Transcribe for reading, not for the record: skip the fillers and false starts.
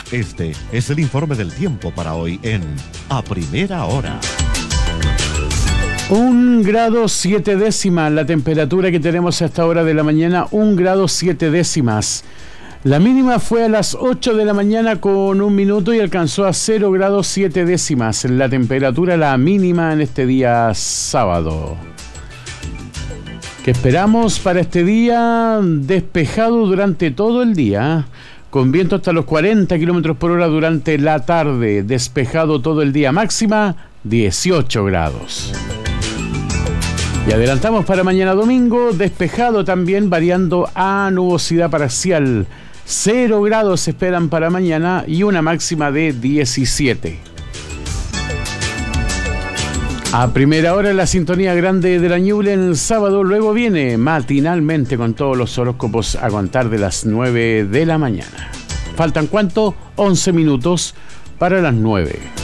Este es el informe del tiempo para hoy en A Primera Hora. 1 grado 7 décimas, la temperatura que tenemos a esta hora de la mañana, 1 grado 7 décimas. La mínima fue a las 8 de la mañana con 1 minuto y alcanzó a 0 grados 7 décimas. La temperatura, la mínima en este día sábado. ¿Qué esperamos para este día? Despejado durante todo el día, con viento hasta los 40 kilómetros por hora durante la tarde. Despejado todo el día, máxima 18 grados. Y adelantamos para mañana domingo, despejado también, variando a nubosidad parcial. 0 grados se esperan para mañana y una máxima de 17. A primera hora en la sintonía grande de la Ñuble en el sábado, luego viene matinalmente con todos los horóscopos a contar de las 9 de la mañana. ¿Faltan cuánto? 11 minutos para las 9.